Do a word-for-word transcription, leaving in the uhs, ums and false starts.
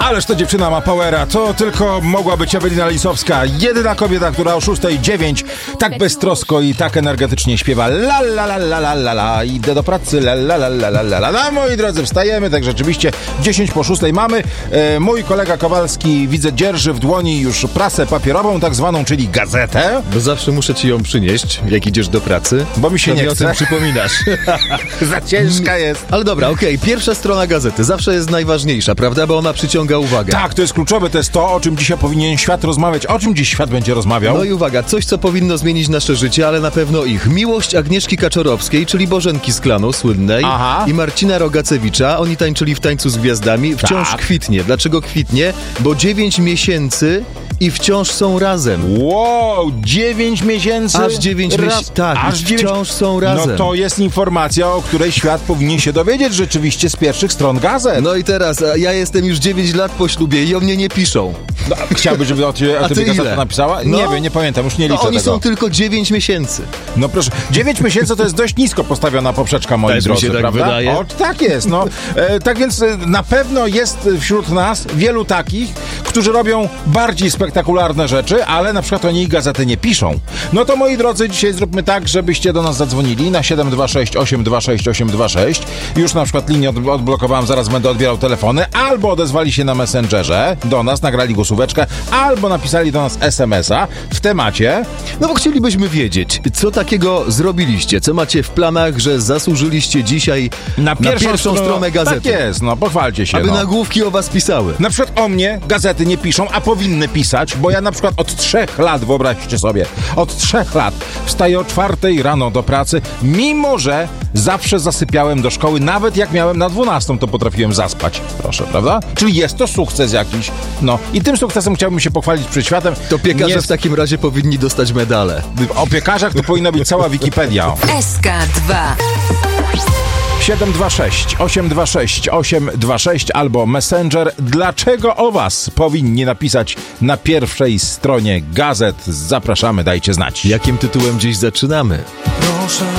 Ależ to dziewczyna ma powera, to tylko mogła być Ewelina Lisowska. Jedyna kobieta, która o szóstej dziewięć tak beztrosko i tak energetycznie śpiewa la la la la la la la, idę do pracy la la la la la la la la. Moi drodzy, wstajemy, tak rzeczywiście dziesięć po szóstej mamy. E, mój kolega Kowalski, widzę, dzierży w dłoni już prasę papierową, tak zwaną, czyli gazetę. Bo zawsze muszę ci ją przynieść, jak idziesz do pracy. Bo mi się to nie o chce. tym przypominasz. Za ciężka jest. Ale dobra, okej, okay. Pierwsza strona gazety zawsze jest najważniejsza, prawda? Bo ona przyciąga uwagę. Tak, to jest kluczowe, to jest to, o czym dzisiaj powinien świat rozmawiać. O czym dziś świat będzie rozmawiał? No i uwaga, coś, co powinno zmienić nasze życie, ale na pewno ich. Miłość Agnieszki Kaczorowskiej, czyli Bożenki z Klanu słynnej, Aha. i Marcina Rogacewicza. Oni tańczyli w Tańcu z Gwiazdami. Wciąż Tak. kwitnie. Dlaczego kwitnie? Bo dziewięć miesięcy i wciąż są razem. Wow, dziewięć miesięcy. Aż dziewięć miesięcy. Tak, aż dziewięć... wciąż są razem. No to jest informacja, o której świat powinien się dowiedzieć rzeczywiście z pierwszych stron gazet. No i teraz, ja jestem już dziewięć lat po ślubie i o mnie nie piszą. No, chciałbyś, żeby o ty, o A ty ty gazeta ile? napisała? No. Nie wiem, nie pamiętam, już nie No liczę oni tego. są tylko dziewięć miesięcy. No proszę, dziewięć miesięcy to jest dość nisko postawiona poprzeczka, moi Też mi drodzy, się tak prawda? wydaje. O, tak jest, no. E, tak więc e, na pewno jest wśród nas wielu takich, którzy robią bardziej spektakularne rzeczy, ale na przykład o niej gazety nie piszą. No to, moi drodzy, dzisiaj zróbmy tak, żebyście do nas zadzwonili na siedem dwa sześć osiem dwa sześć osiem dwa sześć. Już na przykład linię od, odblokowałem, zaraz będę odbierał telefony, albo odezwali się na Messengerze do nas, nagrali głosóweczkę, albo napisali do nas es em es a w temacie. No bo chcielibyśmy wiedzieć, co takiego zrobiliście, co macie w planach, że zasłużyliście dzisiaj Na pierwszą, na pierwszą stronę, stronę gazety. Tak jest, no pochwalcie się. Aby no. nagłówki o was pisały. Na przykład o mnie gazety nie piszą, a powinny pisać, bo ja na przykład od trzech lat, wyobraźcie sobie, od trzech lat wstaję o czwartej rano do pracy, mimo że zawsze zasypiałem do szkoły, nawet jak miałem na dwunastą, to potrafiłem zaspać. Proszę, prawda? Czyli jest to sukces jakiś. No i tym sukcesem chciałbym się pochwalić przed światem. To piekarze Nie... w takim razie powinni dostać medale. O piekarzach to powinna być cała Wikipedia. S K dwa siedem dwa sześć osiem dwa sześć osiem dwa sześć albo Messenger. Dlaczego o was powinni napisać na pierwszej stronie gazet? Zapraszamy, dajcie znać. Jakim tytułem dziś zaczynamy? Proszę